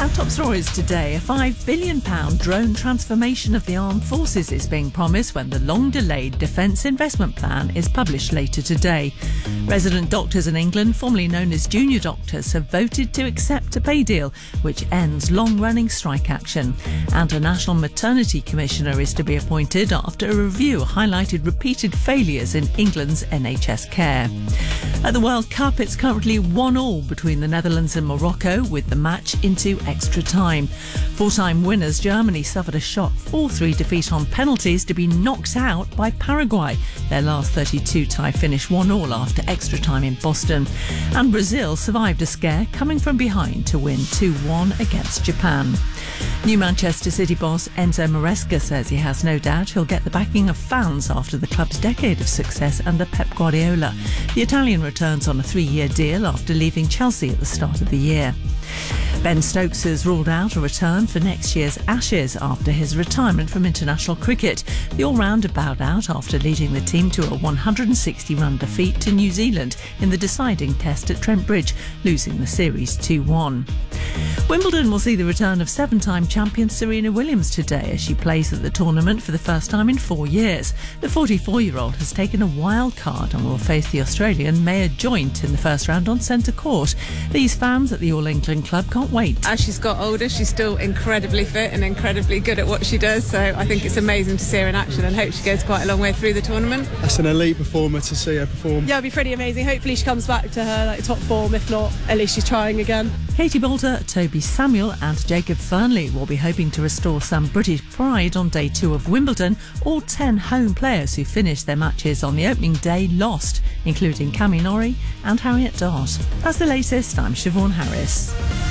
Our top stories today. A £5 billion drone transformation of the armed forces is being promised when the long-delayed Defence Investment Plan is published later today. Resident doctors in England, formerly known as junior doctors, have voted to accept a pay deal which ends long-running strike action. And a National Maternity Commissioner is to be appointed after a review highlighted repeated failures in England's NHS care. At the World Cup, it's currently 1-1 between the Netherlands and Morocco, with the match into extra time. Four-time winners Germany suffered a shock 4-3 defeat on penalties to be knocked out by Paraguay. Their last 32 tie finished 1-1 after extra time in Boston. And Brazil survived a scare, coming from behind to win 2-1 against Japan. New Manchester City boss Enzo Maresca says he has no doubt he'll get the backing of fans after the club's decade of success under Pep Guardiola. The Italian returns on a 3-year deal after leaving Chelsea at the start of the year. Ben Stokes has ruled out a return for next year's Ashes after his retirement from international cricket. The all-rounder bowed out after leading the team to a 160-run defeat to New Zealand in the deciding test at Trent Bridge, losing the series 2-1. Wimbledon will see the return of 7-time champion Serena Williams today as she plays at the tournament for the first time in 4 years. The 44-year-old has taken a wild card and will face the Australian Maya Joint in the first round on centre court. These fans at the All England club can't wait. As she's got older, she's still incredibly fit and incredibly good at what she does, so I think it's amazing to see her in action and hope she goes quite a long way through the tournament. That's an elite performer to see her perform. Yeah, it'll be pretty amazing. Hopefully she comes back to her top form. If not, at least she's trying again. Katie Boulter, Toby Samuel and Jacob Fernley will be hoping to restore some British pride on day 2 of Wimbledon. All 10 home players who finished their matches on the opening day lost, including Cami Norrie and Harriet Dart. That's the latest. I'm Siobhan Harris.